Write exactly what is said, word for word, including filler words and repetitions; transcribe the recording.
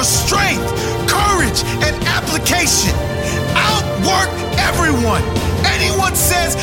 your strength, courage, and application. Outwork everyone. Anyone says